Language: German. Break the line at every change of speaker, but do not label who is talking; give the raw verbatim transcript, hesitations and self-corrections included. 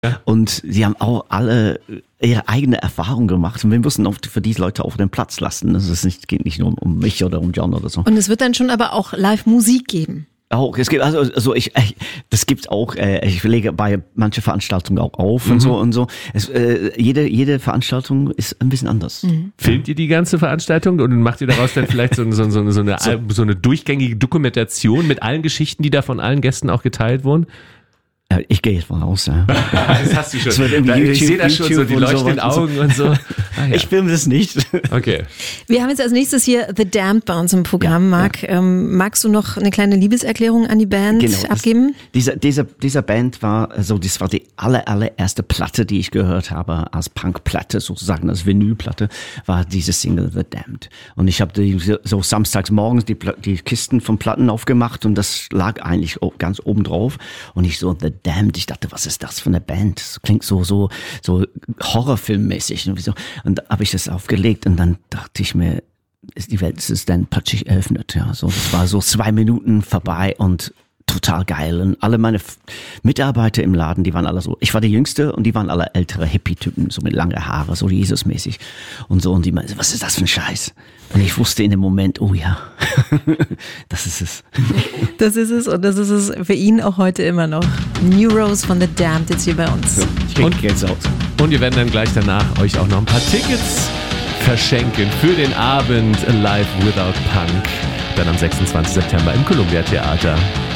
Ja.
Und sie haben auch alle ihre eigene Erfahrung gemacht. Und wir müssen auch für diese Leute auch den Platz lassen. Es ist nicht, geht nicht nur um mich oder um John oder so.
Und es wird dann schon aber auch Live-Musik geben.
Auch, es gibt, also, also ich, ich, das gibt's auch, äh, ich lege bei manche Veranstaltungen auch auf und
Mhm.
so und so. Es, äh, jede, jede Veranstaltung ist ein bisschen anders.
Mhm.
Filmt ihr die ganze Veranstaltung und macht ihr daraus dann vielleicht so, so, so, so, eine,
So.
so eine durchgängige Dokumentation mit allen Geschichten, die da von allen Gästen auch geteilt wurden?
Ja, ich gehe jetzt mal raus, ja.
Das hast du schon.
Es wird irgendwie
Da- ich
YouTube-
sehe da schon so
YouTube
die
und
leuchtenden
sowas und
Augen und so. Ah, ja.
Ich filme das nicht.
Okay.
Wir haben jetzt als nächstes hier The Damned bei uns im Programm.
Ja,
Marc, ähm, magst du noch eine kleine Liebeserklärung an die Band
Genau, das-
abgeben?
Dieser, dieser, dieser Band war, also das war die aller, allererste Platte, die ich gehört habe, als Punkplatte sozusagen, als Vinylplatte, war diese Single The Damned. Und ich habe die so samstags morgens die, Pla- die Kisten von Platten aufgemacht und das lag eigentlich o- ganz oben drauf. Und ich so, The Damned, ich dachte, was ist das für eine Band? Das klingt so, so, so Horrorfilmmäßig. Und so. Und da habe ich das aufgelegt und dann dachte ich mir, ist die Welt ist dann plötzlich eröffnet. Ja, so, das war so zwei Minuten vorbei und total geil. Und alle meine F- Mitarbeiter im Laden, die waren alle so, ich war der Jüngste und die waren alle ältere Hippie-Typen, so mit lange Haare, so Jesus-mäßig und so. Und die meinten, was ist das für ein Scheiß? Und ich wusste in dem Moment, oh ja, das ist es.
Das ist es und das ist es für ihn auch heute immer noch. New Rose von The Damned jetzt hier bei uns.
Ich krieg
Und-
Geld aus.
Und wir werden dann gleich danach euch auch noch ein paar Tickets verschenken für den Abend Live Without Punk. Dann am sechsundzwanzigsten September im Columbia Theater.